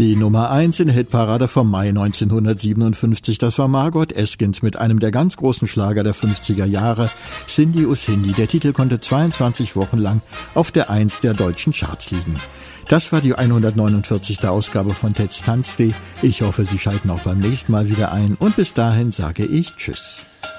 Die Nummer 1 in der Hitparade vom Mai 1957, das war Margot Eskins mit einem der ganz großen Schlager der 50er Jahre, Cindy oh Cindy. Der Titel konnte 22 Wochen lang auf der 1 der deutschen Charts liegen. Das war die 149. Ausgabe von Ted's Tanztee. Ich hoffe, Sie schalten auch beim nächsten Mal wieder ein und bis dahin sage ich Tschüss.